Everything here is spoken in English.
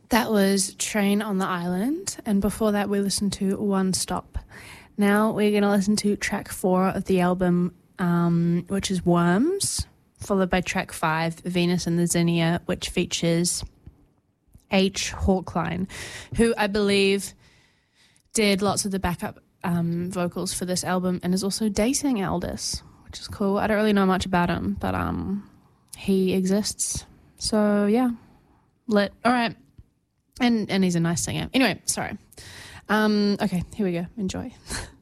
That was Train on the Island, and before that we listened to One Stop. Now we're going to listen to track 4 of the album, which is Worms, followed by track 5, Venus and the Zinnia, which features H. Hawkline, who I believe did lots of the backup vocals for this album and is also dating Aldous, which is cool. I don't really know much about him, but he exists. So, yeah. Lit. All right. And he's a nice singer. Anyway, sorry. Okay, here we go. Enjoy.